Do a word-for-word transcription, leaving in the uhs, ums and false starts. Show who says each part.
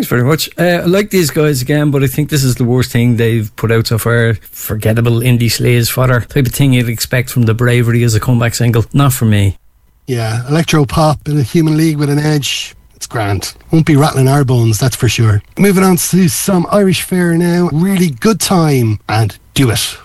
Speaker 1: Thanks very much. Uh, I like these guys again, but I think this is the worst thing they've put out so far. Forgettable indie slays fodder. Type of thing you'd expect from The Bravery as a comeback single. Not for me.
Speaker 2: Yeah, electro pop in a Human League with an edge. It's grand. Won't be rattling our bones, that's for sure. Moving on to some Irish fare now. Really Good Time and Do It.